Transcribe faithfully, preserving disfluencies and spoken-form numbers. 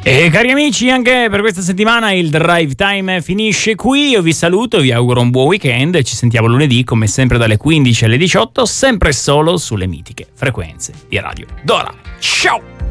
E cari amici, anche per questa settimana il Drive Time finisce qui. Io vi saluto, vi auguro un buon weekend e ci sentiamo lunedì come sempre dalle quindici alle diciotto, sempre solo sulle mitiche frequenze di Radio Dora. Ciao!